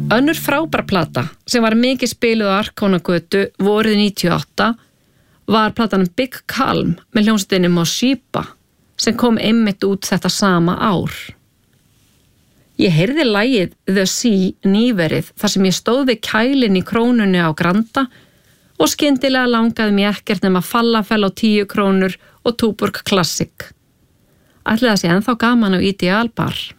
Önnur frábær plata sem var mikið spiluð á Arkónagötu vorið 98 var platan Big Calm með hljómsveitinni Moshiba sem kom einmitt út þetta sama ár. Ég heyrði lagið The Sea nýverið þar sem ég stóð við kælinn í Krónunni á Granda og skyndilega langaði mér ekkert nema Falafel á 10 krónur og Tuborg Classic. Ætli það sé ennþá gaman á Ideal Bar.